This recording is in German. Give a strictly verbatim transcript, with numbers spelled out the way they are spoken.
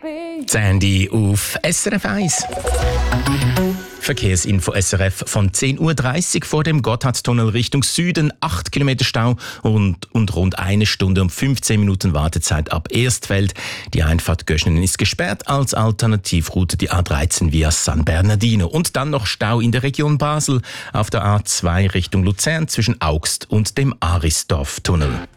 Sandy auf S R F eins. Verkehrsinfo S R F von zehn Uhr dreißig vor dem Gotthardtunnel Richtung Süden, acht Kilometer Stau und, und rund eine Stunde und fünfzehn Minuten Wartezeit ab Erstfeld. Die Einfahrt Göschenen ist gesperrt, als Alternativroute die A dreizehn via San Bernardino. Und dann noch Stau in der Region Basel auf der A zwei Richtung Luzern zwischen Augst und dem Arisdorf-Tunnel.